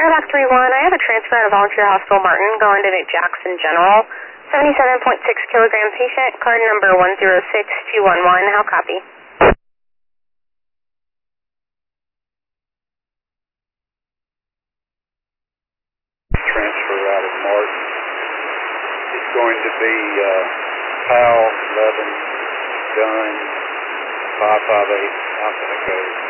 Airlock 3-1, I have a transfer out of Volunteer Hospital Martin going to Jackson General. 77.6 kilogram patient, card number 106211. How copy? Transfer out of Martin. It's going to be PAL 11 gun 558 Alpha Echo.